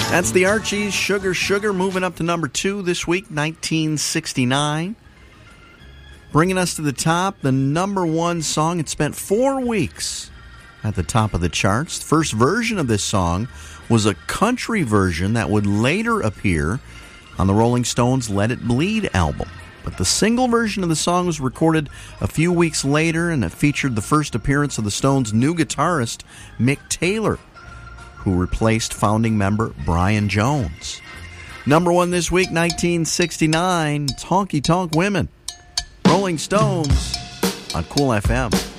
That's the Archies, Sugar Sugar, moving up to number 2 this week, 1969. Bringing us to the top, the number 1 song. It spent 4 weeks at the top of the charts. The first version of this song was a country version that would later appear on the Rolling Stones' Let It Bleed album. But the single version of the song was recorded a few weeks later, and it featured the first appearance of the Stones' new guitarist, Mick Taylor, who replaced founding member Brian Jones. Number 1 this week, 1969, it's Honky Tonk Women. Rolling Stones on Cool FM.